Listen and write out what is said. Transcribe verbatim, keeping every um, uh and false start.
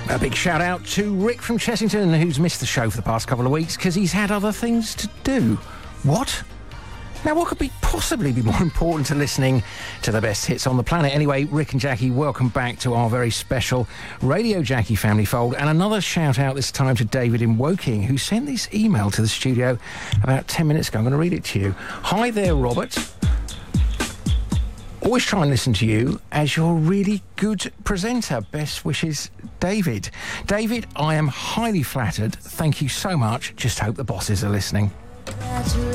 A big shout out to Rick from Chessington, who's missed the show for the past couple of weeks because he's had other things to do. What? Now, what could be possibly be more important to listening to the best hits on the planet? Anyway, Rick and Jackie, welcome back to our very special Radio Jackie family fold. And another shout out this time to David in Woking, who sent this email to the studio about ten minutes ago. I'm going to read it to you. Hi there, Robert. Always try and listen to you as you're a really good presenter. Best wishes, David. David, I am highly flattered. Thank you so much. Just hope the bosses are listening.